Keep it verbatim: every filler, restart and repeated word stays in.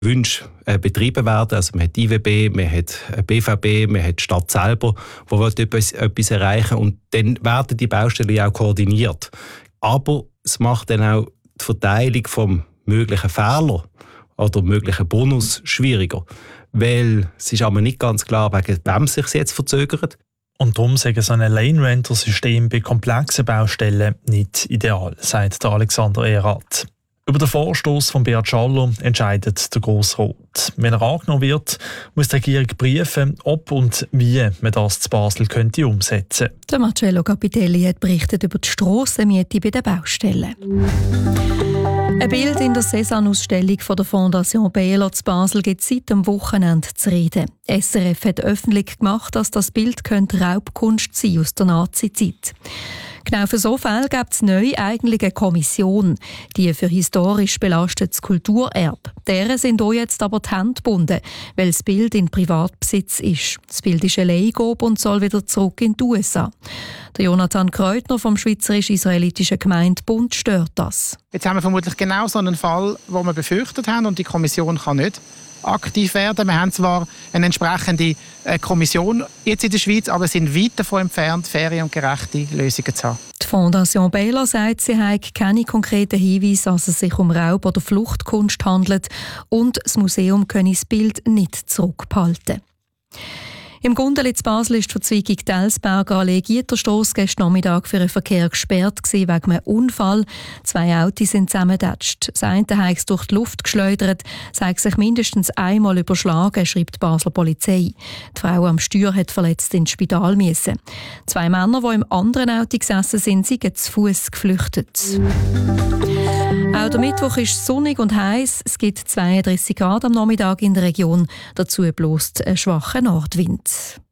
Wünsche äh, betrieben werden. Also man hat I W B, man hat B V B, man hat die Stadt selber, die will etwas, etwas erreichen und dann werden die Baustellen auch koordiniert. Aber es macht dann auch die Verteilung vom möglichen Fehler oder möglichen Bonus schwieriger, weil es ist aber nicht ganz klar, wegen wem sich jetzt verzögert. Und darum sagen so ein Lane-Renter-System bei komplexen Baustellen nicht ideal, sagt Alexander Erath. Über den Vorstoss von Beat Schaller entscheidet der Grossrat. Wenn er angenommen wird, muss die Regierung prüfen, ob und wie man das zu Basel könnte umsetzen könnte. Der Marcello Capitelli hat berichtet über die Strassenmiete bei den Baustellen. Ein Bild in der Cézanne-Ausstellung von der Fondation Baylor zu Basel gibt seit dem Wochenende zu reden. S R F hat öffentlich gemacht, dass das Bild Raubkunst sein aus der Nazi-Zeit. Genau für so Fälle gibt es neu eigentlich eine Kommission, die für historisch belastetes Kulturerbe. Deren sind auch jetzt aber die Hände gebunden, weil das Bild in Privatbesitz ist. Das Bild ist eine Leihgabe und soll wieder zurück in die U S A. Der Jonathan Kreutner vom Schweizerisch-Israelitischen Gemeindebund stört das. Jetzt haben wir vermutlich genau so einen Fall, den wir befürchtet haben und die Kommission kann nicht aktiv werden. Wir haben zwar eine entsprechende Kommission jetzt in der Schweiz, aber sind weit davon entfernt, faire und gerechte Lösungen zu haben. Die Fondation Baylor sagt, sie habe keine konkreten Hinweise, dass es sich um Raub- oder Fluchtkunst handelt und das Museum könne das Bild nicht zurückbehalten. Im Gundeli zu Basel ist die Verzweigung Delsberger Allee Gieterstrasse gestern Nachmittag für den Verkehr gesperrt wegen einem Unfall. Zwei Autos sind zusammengetatscht. Das eine hat es durch die Luft geschleudert, sei sich mindestens einmal überschlagen, schreibt die Basler Polizei. Die Frau am Steuer hat verletzt ins Spital müssen. Zwei Männer, die im anderen Auto gesessen sind, sind zu Fuß geflüchtet. Auch der Mittwoch ist sonnig und heiß. Es gibt zweiunddreissig Grad am Nachmittag in der Region. Dazu bläst ein schwacher Nordwind.